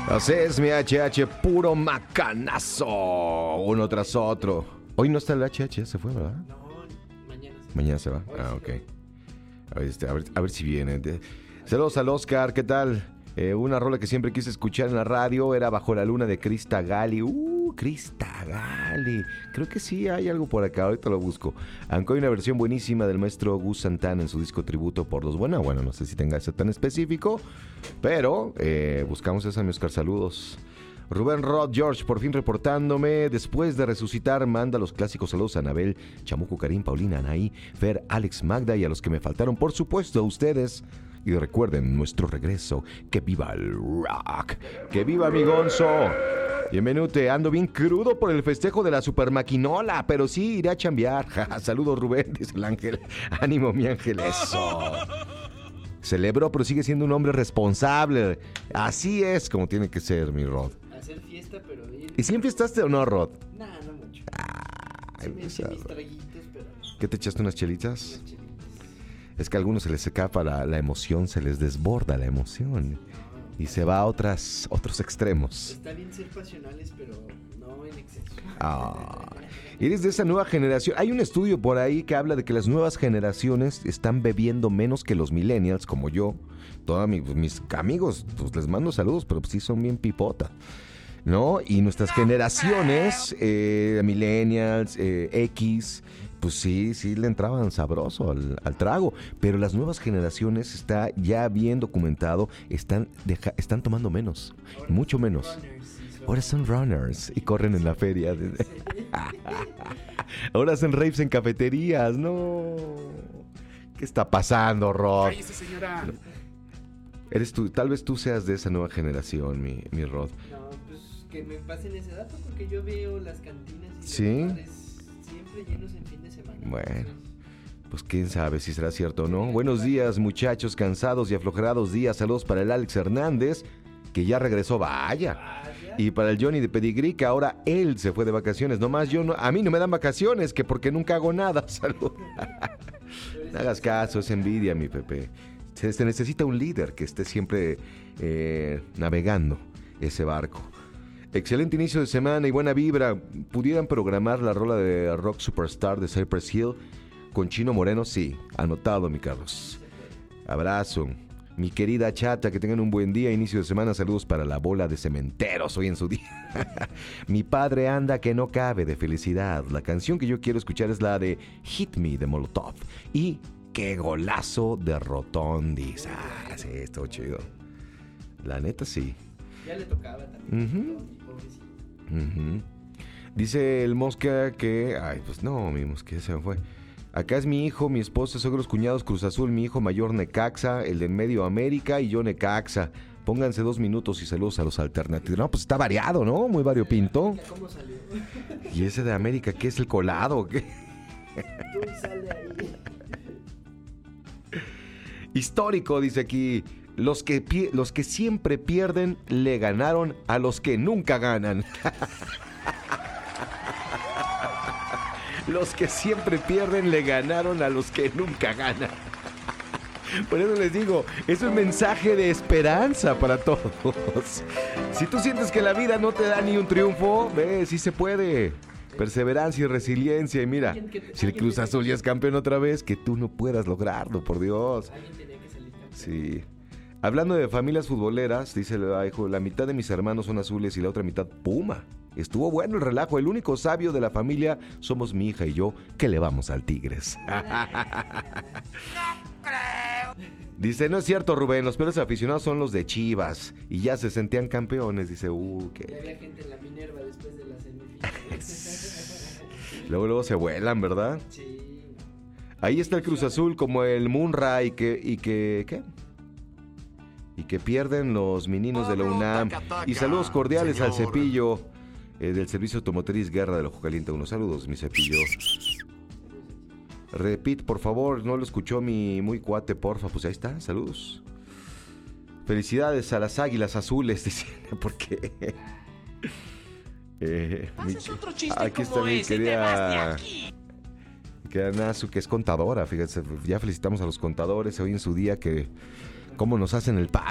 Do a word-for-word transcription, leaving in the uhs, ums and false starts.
Así es, mi H H, puro macanazo, uno tras otro. Hoy no está el H H, se fue, ¿verdad? No, mañana se Mañana se va. Ah, ok. A ver, este, a ver, a ver si viene. Saludos al Oscar, ¿qué tal? Eh, una rola que siempre quise escuchar en la radio era Bajo la Luna de Crista Gali. Uh, Crista Gali. Creo que sí hay algo por acá, ahorita lo busco. Aunque hay una versión buenísima del maestro Gus Santana en su disco tributo por los buenos. Bueno, no sé si tenga eso tan específico, pero eh, buscamos esa, mi Oscar, saludos. Rubén Rod George, por fin reportándome. Después de resucitar, manda los clásicos saludos a Anabel, Chamuco, Karim, Paulina, Anaí, Fer, Alex, Magda y a los que me faltaron, por supuesto, a ustedes. Y recuerden nuestro regreso. ¡Que viva el rock! ¡Que viva mi Gonzo! Bienvenute, ando bien crudo por el festejo de la supermaquinola, pero sí iré a chambear. Saludos, Rubén, dice el ángel. Ánimo, mi ángel, eso. Celebró, pero sigue siendo un hombre responsable. Así es como tiene que ser, mi Rod. hacer fiesta, pero ir... ¿Y si enfiestaste o no, Rod? Nah, no mucho. Ah, sí me eché mis traguitos, pero... ¿Qué te echaste, unas chelitas? Unas chelitas. Es que a algunos se les escapa la, la emoción, se les desborda la emoción. Y se va a otras, otros extremos. Está bien ser pasionales, pero no en exceso. Ah, eres de esa nueva generación. Hay un estudio por ahí que habla de que las nuevas generaciones están bebiendo menos que los millennials, como yo. Todos mis, mis amigos, pues les mando saludos, pero pues sí son bien pipota, ¿no? Y nuestras generaciones, eh, millennials, eh, X, pues sí, sí le entraban sabroso al, al trago. Pero las nuevas generaciones, está ya bien documentado, están, deja, están tomando menos, mucho menos. Ahora son runners y corren en la feria. Ahora hacen raves en cafeterías, no. ¿Qué está pasando, Rod? Cállese, señora. Eres tú, tal vez tú seas de esa nueva generación, mi, mi Rod. No, pues que me pasen ese dato porque yo veo las cantinas y ¿Sí? los bares siempre llenos en fin de semana. Bueno, pues quién sabe si será cierto o no. Buenos días, muchachos, cansados y aflojerados días. Saludos para el Alex Hernández, que ya regresó, vaya. Vaya. Y para el Johnny de Pedigrí, que ahora él se fue de vacaciones. Nomás yo, no, a mí no me dan vacaciones, que porque nunca hago nada. Salud. No hagas caso, es envidia, mi Pepe. Se, se necesita un líder que esté siempre eh, navegando ese barco. Excelente inicio de semana y buena vibra. ¿Pudieran programar la rola de Rock Superstar de Cypress Hill con Chino Moreno? Sí, anotado, mi Carlos. Abrazo. Mi querida chata, que tengan un buen día, inicio de semana, saludos para la bola de cementeros hoy en su día. Mi padre anda que no cabe de felicidad. La canción que yo quiero escuchar es la de Hit Me de Molotov. Y qué golazo de Rotondis. Ah, sí, estuvo chido. La neta, sí. Ya le tocaba también. Uh-huh. Pobrecito. Uh-huh. Dice el Mosca que... Ay, pues no, mi Mosca se me fue. Acá es mi hijo, mi esposa, suegros, cuñados, Cruz Azul, mi hijo mayor Necaxa, el de en medio América y yo Necaxa. Pónganse dos minutos y saludos a los alternativos. No, pues está variado, ¿no? Muy variopinto. ¿Cómo salió? ¿Y ese de América qué es, el colado o qué? Tú sale ahí. Histórico, dice aquí. Los que, pi- los que siempre pierden le ganaron a los que nunca ganan. Los que siempre pierden le ganaron a los que nunca ganan. Por eso les digo, es un mensaje de esperanza para todos. Si tú sientes que la vida no te da ni un triunfo, ve, sí se puede. Perseverancia y resiliencia. Y mira, si el Cruz Azul ya es campeón otra vez, que tú no puedas lograrlo, por Dios. Alguien tenía que salir campeón. Sí. Hablando de familias futboleras, dice el hijo, la mitad de mis hermanos son azules y la otra mitad puma. Estuvo bueno el relajo. El único sabio de la familia somos mi hija y yo, que le vamos al Tigres. Dice, no es cierto, Rubén, los peores aficionados son los de Chivas. Y ya se sentían campeones. Dice, uh, Ya que... había gente en la Minerva después de la semifinal. Luego, luego se vuelan, ¿verdad? Sí. Ahí está el Cruz Azul como el Munra y que... Y que ¿qué? Y que pierden los meninos de la UNAM. Y saludos cordiales al Cepillo eh, del Servicio Automotriz Guerra del Ojo Caliente. Unos saludos, mi Cepillo. Repite, por favor, no lo escuchó mi muy cuate, porfa. Pues ahí está, saludos. Felicidades a las Águilas Azules, dicen, porque... eh, mi- Haces otro chiste aquí está como mi ese y te vas de querida... aquí. Que Nasu, que es contadora, fíjense, ya felicitamos a los contadores hoy en su día, que cómo nos hacen el paro.